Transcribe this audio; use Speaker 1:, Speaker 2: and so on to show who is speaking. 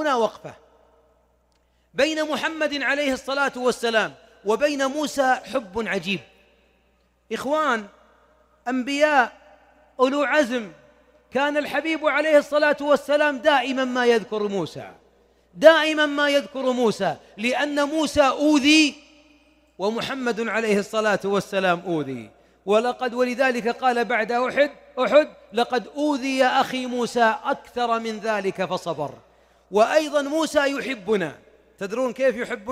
Speaker 1: هنا وقفة بين محمد عليه الصلاة والسلام وبين موسى حب عجيب. إخوان، أنبياء أولو عزم، كان الحبيب عليه الصلاة والسلام دائما ما يذكر موسى، دائما ما يذكر موسى، لأن موسى أوذي ومحمد عليه الصلاة والسلام أوذي. ولذلك قال بعد أحد لقد أوذي أخي موسى أكثر من ذلك فصبر. وأيضا موسى يحبنا، تدرون كيف يحبنا؟